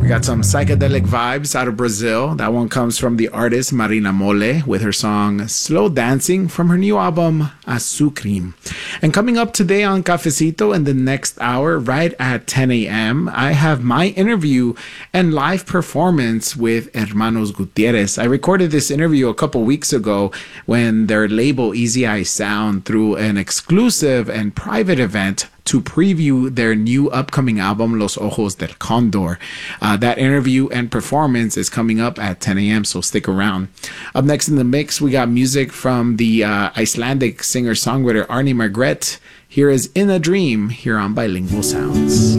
We got some psychedelic vibes out of Brazil. That one comes from the artist Marina Mole with her song Slow Dancing from her new album Azucrim. And coming up today on Cafecito in the next hour, right at 10 a.m., I have my interview and live performance with Hermanos Gutierrez. I recorded this interview a couple weeks ago when their label Easy Eye Sound threw an exclusive and private event to preview their new upcoming album, Los Ojos del Condor. That interview and performance is coming up at 10 a.m., so stick around. Up next in the mix, we got music from the Icelandic singer-songwriter Arni Margret. Here is In a Dream, here on Bilingual Sounds.